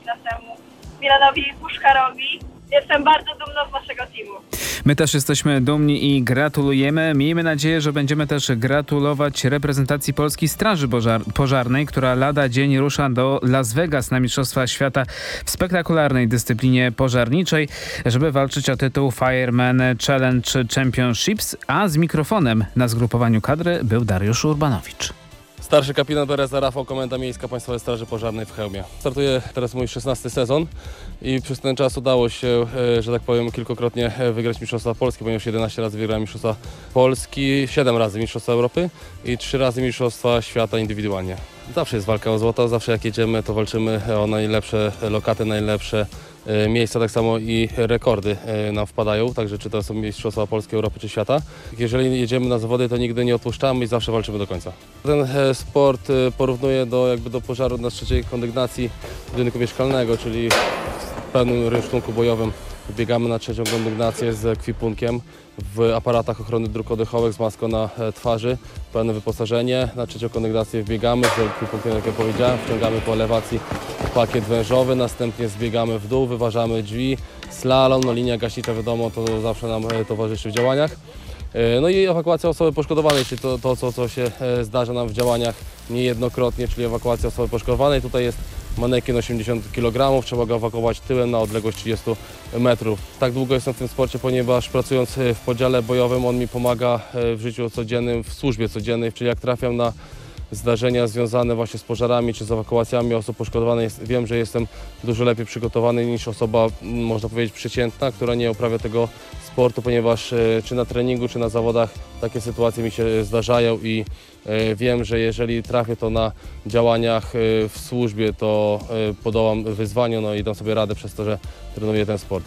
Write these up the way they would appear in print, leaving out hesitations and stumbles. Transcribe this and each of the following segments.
naszemu Milanowi Puszkarowi. Jestem bardzo dumna z naszego teamu. My też jesteśmy dumni i gratulujemy. Miejmy nadzieję, że będziemy też gratulować reprezentacji Polskiej Straży Pożarnej, która lada dzień rusza do Las Vegas na Mistrzostwa Świata w spektakularnej dyscyplinie pożarniczej, żeby walczyć o tytuł Fireman Challenge Championships, a z mikrofonem na zgrupowaniu kadry był Dariusz Urbanowicz. Starszy kapitan Bereza Rafał, Komenda Miejska Państwowej Straży Pożarnej w Chełmie. Startuję teraz mój 16. sezon i przez ten czas udało się, że tak powiem, kilkukrotnie wygrać Mistrzostwa Polski, ponieważ 11 razy wygrałem Mistrzostwa Polski, 7 razy Mistrzostwa Europy i 3 razy Mistrzostwa Świata indywidualnie. Zawsze jest walka o złoto, zawsze jak jedziemy, to walczymy o najlepsze lokaty, najlepsze miejsca, tak samo i rekordy nam wpadają, także czy to są Mistrzostwa Polski, Europy czy świata. Jeżeli jedziemy na zawody, to nigdy nie odpuszczamy i zawsze walczymy do końca. Ten sport porównuję do pożaru na trzeciej kondygnacji budynku mieszkalnego, czyli w pełnym rynsztunku bojowym. Biegamy na trzecią kondygnację z ekwipunkiem w aparatach ochrony dróg oddechowych z maską na twarzy, pełne wyposażenie. Na trzecią kondygnację wbiegamy z ekwipunkiem, jak ja powiedziałem, wciągamy po elewacji pakiet wężowy, następnie zbiegamy w dół, wyważamy drzwi, slalom, no linia gaśnicza wiadomo, to zawsze nam towarzyszy w działaniach. No i ewakuacja osoby poszkodowanej, czyli to co się zdarza nam w działaniach niejednokrotnie, czyli ewakuacja osoby poszkodowanej. Tutaj jest manekin 80 kg, trzeba go ewakuować tyłem na odległość 30 metrów. Tak długo jestem w tym sporcie, ponieważ pracując w podziale bojowym on mi pomaga w życiu codziennym, w służbie codziennej, czyli jak trafiam na zdarzenia związane właśnie z pożarami czy z ewakuacjami osób poszkodowanych, wiem, że jestem dużo lepiej przygotowany niż osoba, można powiedzieć, przeciętna, która nie uprawia tego sportu, ponieważ czy na treningu, czy na zawodach takie sytuacje mi się zdarzają i wiem, że jeżeli trafię to na działaniach w służbie, to podołam wyzwaniu, no i dam sobie radę przez to, że trenuję ten sport.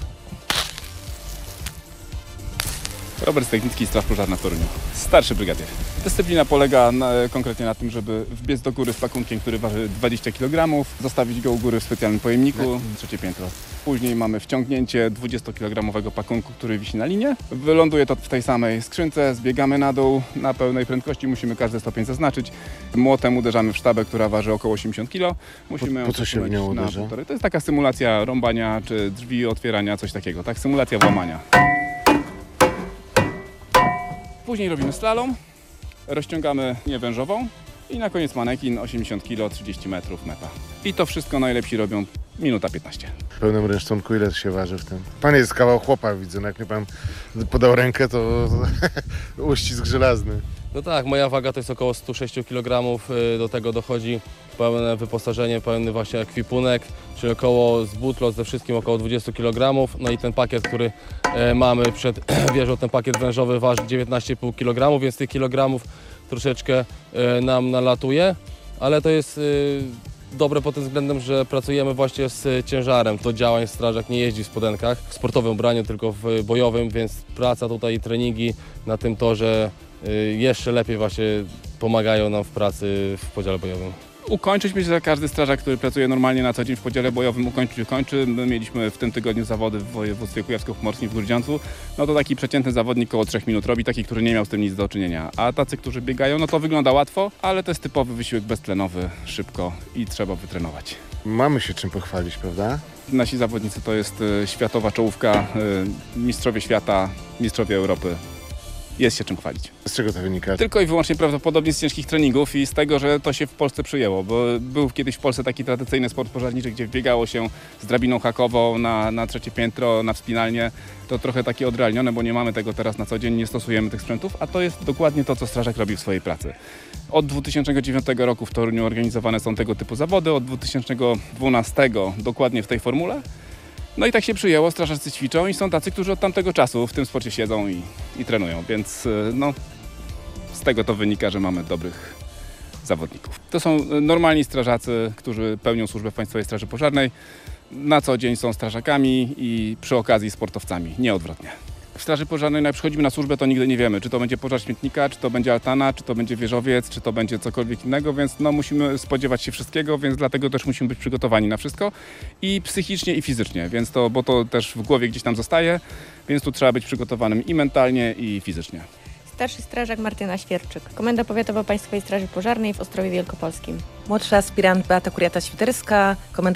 Robert Stegnicki, Straż Pożarna w Toruniu. Starszy brygadier. Dyscyplina polega konkretnie na tym, żeby wbiec do góry z pakunkiem, który waży 20 kg, zostawić go u góry w specjalnym pojemniku, trzecie piętro. Później mamy wciągnięcie 20-kg pakunku, który wisi na linie. Wyląduje to w tej samej skrzynce, zbiegamy na dół na pełnej prędkości, musimy każdy stopień zaznaczyć. Młotem uderzamy w sztabę, która waży około 80 kg. Musimy po co się w nią uderza? To jest taka symulacja rąbania czy drzwi otwierania, coś takiego, tak? Symulacja włamania. Później robimy slalom, rozciągamy linię wężową i na koniec manekin 80 kg, 30 metrów meta. I to wszystko najlepsi robią minuta 15. W pełnym rynsztunku ile się waży w tym? Pan jest kawał chłopa, widzę, no jak mi pan podał rękę, to uścisk żelazny. No tak, moja waga to jest około 106 kg, do tego dochodzi pełne wyposażenie, pełny właśnie ekwipunek, czyli około z butlą, ze wszystkim około 20 kg. No i ten pakiet, który mamy przed wieżą, ten pakiet wężowy waży 19,5 kg, więc tych kilogramów troszeczkę nam nalatuje, ale to jest dobre pod tym względem, że pracujemy właśnie z ciężarem. Do działań strażak nie jeździ w spodenkach, w sportowym ubraniu, tylko w bojowym, więc praca tutaj i treningi na tym torze jeszcze lepiej właśnie pomagają nam w pracy w podziale bojowym. Ukończyć, myślę, że każdy strażak, który pracuje normalnie na co dzień w podziale bojowym, ukończy. My mieliśmy w tym tygodniu zawody w województwie kujawsko-pomorskim w Grudziądzu. No to taki przeciętny zawodnik około 3 minut robi, taki, który nie miał z tym nic do czynienia. A tacy, którzy biegają, no to wygląda łatwo, ale to jest typowy wysiłek beztlenowy, szybko i trzeba wytrenować. Mamy się czym pochwalić, prawda? Nasi zawodnicy to jest światowa czołówka, mistrzowie świata, mistrzowie Europy. Jest się czym chwalić. Z czego to wynika? Tylko i wyłącznie prawdopodobnie z ciężkich treningów i z tego, że to się w Polsce przyjęło, bo był kiedyś w Polsce taki tradycyjny sport pożarniczy, gdzie biegało się z drabiną hakową na trzecie piętro, na wspinalnię. To trochę takie odrealnione, bo nie mamy tego teraz na co dzień, nie stosujemy tych sprzętów, a to jest dokładnie to, co strażak robi w swojej pracy. Od 2009 roku w Toruniu organizowane są tego typu zawody, od 2012 dokładnie w tej formule. No i tak się przyjęło, strażacy ćwiczą i są tacy, którzy od tamtego czasu w tym sporcie siedzą i trenują, więc no, z tego to wynika, że mamy dobrych zawodników. To są normalni strażacy, którzy pełnią służbę w Państwowej Straży Pożarnej. Na co dzień są strażakami i przy okazji sportowcami, nie odwrotnie. W Straży Pożarnej, jak przychodzimy na służbę, to nigdy nie wiemy, czy to będzie pożar śmietnika, czy to będzie altana, czy to będzie wieżowiec, czy to będzie cokolwiek innego, więc no, musimy spodziewać się wszystkiego, więc dlatego też musimy być przygotowani na wszystko i psychicznie, i fizycznie, więc bo to też w głowie gdzieś tam zostaje, więc tu trzeba być przygotowanym i mentalnie, i fizycznie. Starszy strażak Martyna Świerczyk, Komenda Powiatowa Państwowej Straży Pożarnej w Ostrowie Wielkopolskim. Młodsza aspirant Beata Kuriata-Świderska, Komenda